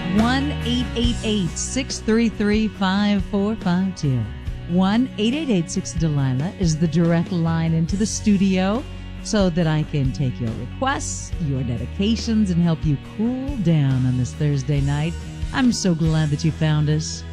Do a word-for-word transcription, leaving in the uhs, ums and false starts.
one eight eight eight, six three three, five four five two. one eight eight eight six Delilah is the direct line into the studio so that I can take your requests, your dedications, and help you cool down on this Thursday night. I'm so glad that you found us.